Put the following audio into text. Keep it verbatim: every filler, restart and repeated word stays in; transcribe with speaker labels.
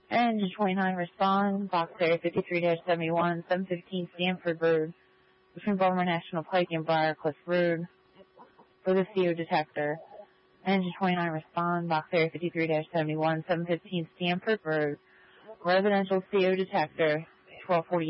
Speaker 1: Engine twenty-nine, respond. Box area fifty-three seventy-one, seven fifteen Stanford Road, between Baltimore National Pike and Briarcliff Road, for the C O detector. Engine twenty-nine, respond. Box area fifty-three seventy-one, seven fifteen Stanford Road, residential C O detector, twelve forty.